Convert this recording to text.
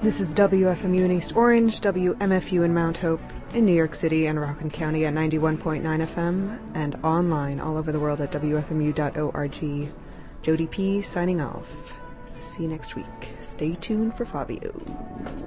This is WFMU in East Orange, WMFU in Mount Hope, in New York City and Rockland County at 91.9 FM, and online all over the world at WFMU.org. Jody P. signing off. See you next week. Stay tuned for Fabio.